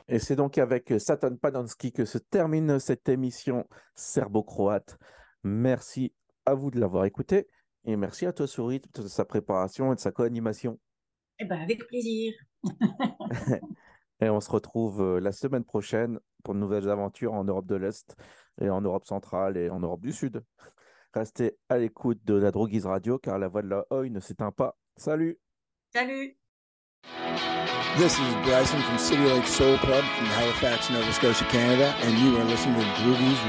Et c'est donc avec Satan Panonski que se termine cette émission serbo-croate. Merci à vous de l'avoir écouté et merci à toi, Souris, de sa préparation et de sa co-animation. Eh ben, avec plaisir. Et on se retrouve la semaine prochaine pour de nouvelles aventures en Europe de l'Est et en Europe centrale et en Europe du Sud. Restez à l'écoute de la Droguise Radio car la voix de la Oi ne s'éteint pas. Salut! Salut! This is Bryson from City Lake Soul Club from Halifax, Nova Scotia, Canada, and you are listening to Groovies